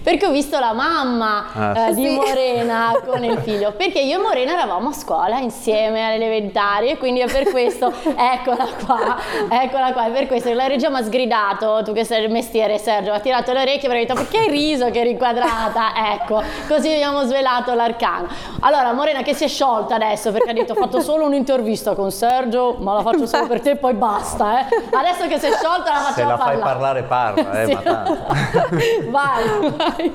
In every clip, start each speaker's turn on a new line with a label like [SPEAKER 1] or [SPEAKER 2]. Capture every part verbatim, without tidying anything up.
[SPEAKER 1] perché ho visto la mamma
[SPEAKER 2] ah,
[SPEAKER 1] eh,
[SPEAKER 2] sì.
[SPEAKER 1] di Morena con il figlio, perché io e Morena eravamo a scuola insieme alle elementari e quindi è per questo, eccola qua, eccola qua, è per questo che la regia mi ha sgridato, tu che sei il mestiere Sergio, ha tirato le orecchie perché ha detto perché hai riso che eri inquadrata, ecco, così abbiamo svelato l'arcano. Allora Morena che si è sciolta adesso perché ha detto ho fatto solo un'intervista con Sergio, ma la faccio solo per te e poi basta, eh. Adesso che si è sciolta la facciamo
[SPEAKER 2] parlare. Se la fai
[SPEAKER 1] parlare,
[SPEAKER 2] parlare parla, eh,
[SPEAKER 1] sì.
[SPEAKER 2] ma tanto.
[SPEAKER 1] Vai, vai.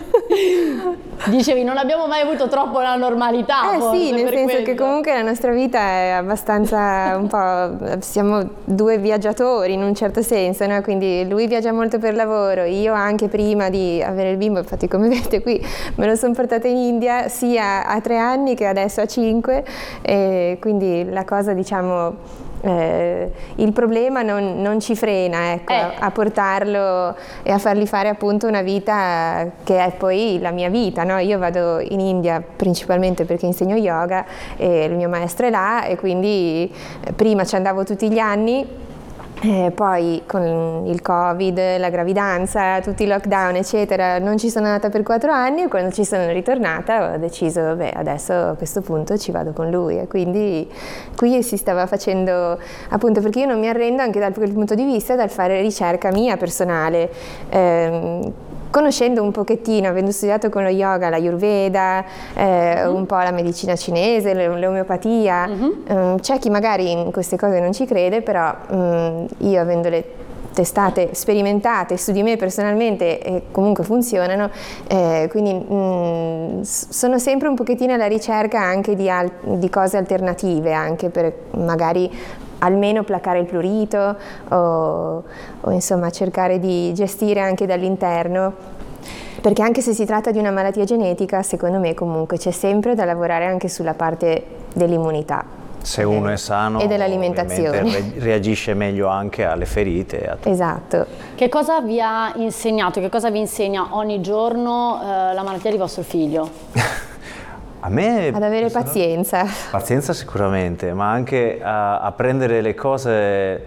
[SPEAKER 1] Dicevi, non abbiamo mai avuto troppo la normalità.
[SPEAKER 3] Eh
[SPEAKER 1] forse,
[SPEAKER 3] sì, nel
[SPEAKER 1] per
[SPEAKER 3] senso
[SPEAKER 1] quello.
[SPEAKER 3] che comunque la nostra vita è abbastanza un po', siamo due viaggiatori in un certo senso, no? Quindi lui viaggia molto per lavoro, io anche prima di avere il bimbo, infatti come vedete qui me lo sono portata in India sia a tre anni che adesso a cinque, e quindi la cosa diciamo... Eh, il problema non, non ci frena, ecco,
[SPEAKER 1] Eh.
[SPEAKER 3] a, a portarlo e a fargli fare appunto una vita che è poi la mia vita, no? Io vado in India principalmente perché insegno yoga e il mio maestro è là e quindi eh, prima ci andavo tutti gli anni. Eh, poi con il Covid, la gravidanza, tutti i lockdown eccetera non ci sono andata per quattro anni e quando ci sono ritornata ho deciso vabbè adesso a questo punto ci vado con lui e quindi qui si stava facendo appunto perché io non mi arrendo anche dal quel punto di vista dal fare ricerca mia personale. Eh, Conoscendo un pochettino, avendo studiato con lo yoga, l'ayurveda, eh, mm-hmm. un po' la medicina cinese, l'omeopatia, mm-hmm. um, c'è chi magari in queste cose non ci crede, però um, io avendole testate, sperimentate su di me personalmente e comunque funzionano, eh, quindi mh, sono sempre un pochettino alla ricerca anche di, al- di cose alternative, anche per magari almeno placare il prurito o, o insomma cercare di gestire anche dall'interno, perché anche se si tratta di una malattia genetica secondo me comunque c'è sempre da lavorare anche sulla parte dell'immunità.
[SPEAKER 2] Se uno è sano
[SPEAKER 3] e dell'alimentazione
[SPEAKER 2] re- reagisce meglio anche alle ferite. A
[SPEAKER 3] esatto.
[SPEAKER 1] Che cosa vi ha insegnato, che cosa vi insegna ogni giorno eh, la malattia di vostro figlio?
[SPEAKER 2] A me
[SPEAKER 3] ad avere pazienza.
[SPEAKER 2] Pazienza sicuramente, ma anche a, a prendere le cose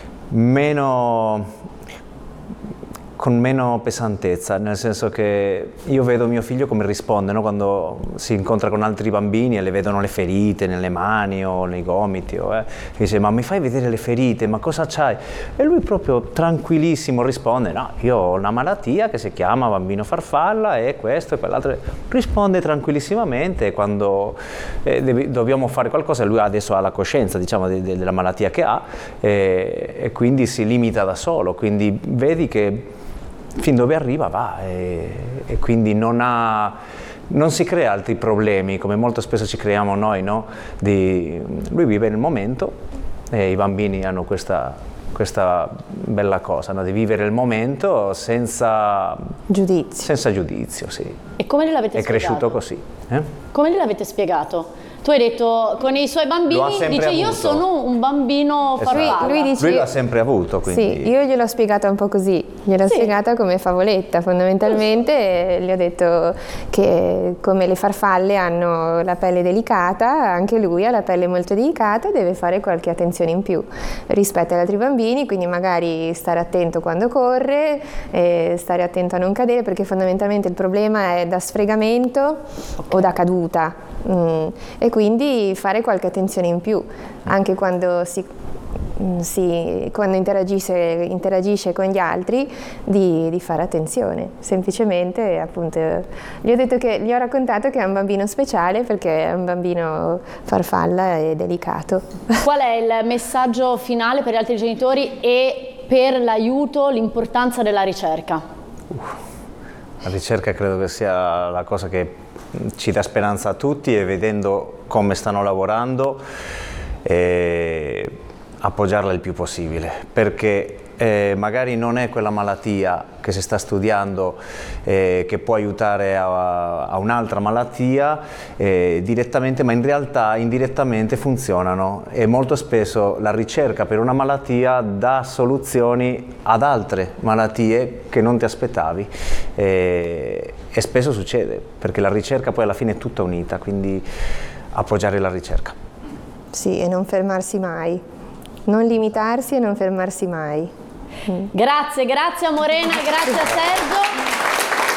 [SPEAKER 2] meno con meno pesantezza, nel senso che io vedo mio figlio come risponde, no? Quando si incontra con altri bambini e le vedono le ferite nelle mani o nei gomiti, o, eh, dice ma mi fai vedere le ferite, ma cosa c'hai? E lui proprio tranquillissimo risponde no, io ho una malattia che si chiama bambino farfalla e questo e quell'altro, risponde tranquillissimamente e quando eh, devi, dobbiamo fare qualcosa lui adesso ha la coscienza diciamo de, de, della malattia che ha e, e quindi si limita da solo, quindi vedi che fin dove arriva va e, e quindi non ha, non si crea altri problemi come molto spesso ci creiamo noi, no? Di, lui vive nel momento e i bambini hanno questa, questa bella cosa, no? Di vivere il momento senza
[SPEAKER 3] giudizio,
[SPEAKER 2] senza giudizio sì.
[SPEAKER 1] E come gliel'avete
[SPEAKER 2] è
[SPEAKER 1] spiegato?
[SPEAKER 2] cresciuto così. Eh?
[SPEAKER 1] Come gliel'avete spiegato? Tu hai detto con i suoi bambini, dice
[SPEAKER 2] avuto.
[SPEAKER 1] io sono un bambino farfalla.
[SPEAKER 2] Esatto.
[SPEAKER 3] Lui, dice,
[SPEAKER 2] lui l'ha sempre avuto, quindi...
[SPEAKER 3] Sì, io gliel'ho spiegata un po' così, gliel'ho
[SPEAKER 1] sì.
[SPEAKER 3] spiegata come favoletta fondamentalmente, e gli ho detto che come le farfalle hanno la pelle delicata, anche lui ha la pelle molto delicata e deve fare qualche attenzione in più rispetto agli altri bambini, quindi magari stare attento quando corre, e stare attento a non cadere, perché fondamentalmente il problema è da sfregamento okay. o da caduta. Mm. E quindi fare qualche attenzione in più anche quando si, si quando interagisce, interagisce con gli altri di, di fare attenzione semplicemente appunto gli ho detto che gli ho raccontato che è un bambino speciale perché è un bambino farfalla e delicato.
[SPEAKER 1] Qual è il messaggio finale per gli altri genitori e per l'aiuto, l'importanza della ricerca?
[SPEAKER 2] Uh, la ricerca credo che sia la cosa che ci dà speranza a tutti e vedendo come stanno lavorando eh, appoggiarla il più possibile, perché eh, magari non è quella malattia che si sta studiando eh, che può aiutare a, a un'altra malattia eh, direttamente, ma in realtà indirettamente funzionano e molto spesso la ricerca per una malattia dà soluzioni ad altre malattie che non ti aspettavi eh, e spesso succede perché la ricerca poi alla fine è tutta unita, quindi appoggiare la ricerca.
[SPEAKER 3] Sì, e non fermarsi mai, non limitarsi e non fermarsi mai.
[SPEAKER 1] Grazie, grazie a Morena, grazie a Sergio.